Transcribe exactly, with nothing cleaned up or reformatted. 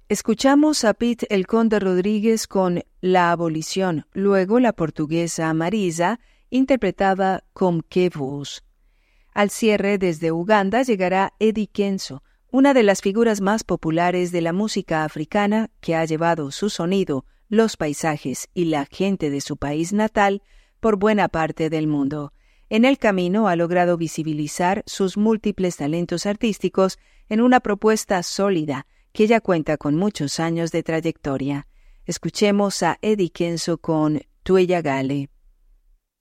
Escuchamos a Pete El Conde Rodríguez con La Abolición, luego la portuguesa Marisa interpretaba Com Que Vos. Al cierre desde Uganda llegará Eddie Kenzo, una de las figuras más populares de la música africana que ha llevado su sonido, los paisajes y la gente de su país natal por buena parte del mundo. En el camino ha logrado visibilizar sus múltiples talentos artísticos en una propuesta sólida que ya cuenta con muchos años de trayectoria. Escuchemos a Eddie Kenzo con Tueya Gale.